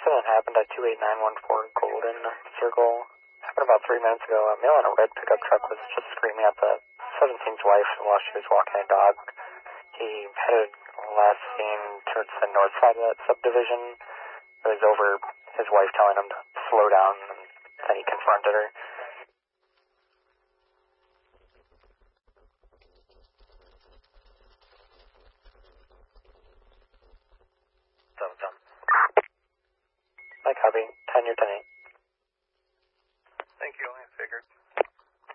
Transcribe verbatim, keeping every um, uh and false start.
Accident happened at two eight nine one four Golden Circle. Happened about three minutes ago. A male in a red pickup truck was just screaming at the seventeen's wife while she was walking a dog. He headed last seen towards the north side of that subdivision. It was over his wife telling him to slow down, and then he confronted her. seven seven. I copy. ten, you're ten eight. Thank you.